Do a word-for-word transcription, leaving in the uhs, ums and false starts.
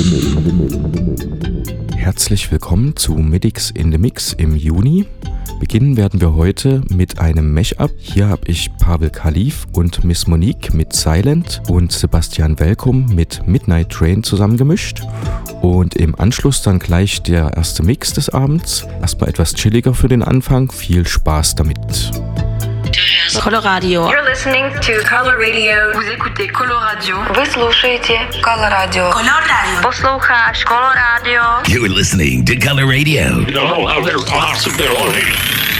Herzlich willkommen zu Midix in the Mix im Juni. Beginnen werden wir heute mit einem Mashup. Hier habe ich Pavel Khalif und Miss Monique mit Silent und Sebastian Welkum mit Midnight Train zusammengemischt. Und im Anschluss dann gleich der erste Mix des Abends. Erstmal etwas chilliger für den Anfang. Viel Spaß damit. Coloradio. You're listening to Color Radio. Vous écoutez Coloradio. Вы слушаете Color Radio. Color Radio. Послухаешь Color Radio. You're listening to Color Radio. No other possibility.